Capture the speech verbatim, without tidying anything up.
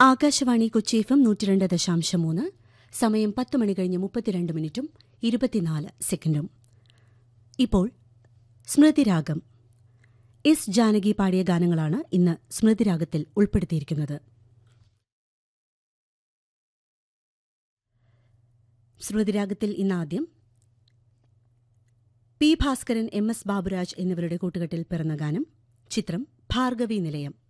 Akashvani Kochi F M നൂറ്റിരണ്ട് ദശാംശം മൂന്ന്. സമയം പത്ത് മണി കഴിഞ്ഞ് മുപ്പത്തിരണ്ട് മിനിറ്റും ഇരുപത്തിനാല് സെക്കൻഡും. ഇപ്പോൾ സ്മൃതിരാഗം. എസ് ജാനകി പാടിയ ഗാനങ്ങളാണ് ഇന്ന് സ്മൃതിരാഗത്തിൽ ഉൾപ്പെടുത്തിയിരിക്കുന്നത്. സ്മൃതിരാഗത്തിൽ ഇന്നാദ്യം P Bhaskaran, M S Baburaj എന്നിവരുടെ കൂട്ടുകെട്ടിൽ പിറന്ന ഗാനം. ചിത്രം ഭാർഗവി നിലയം.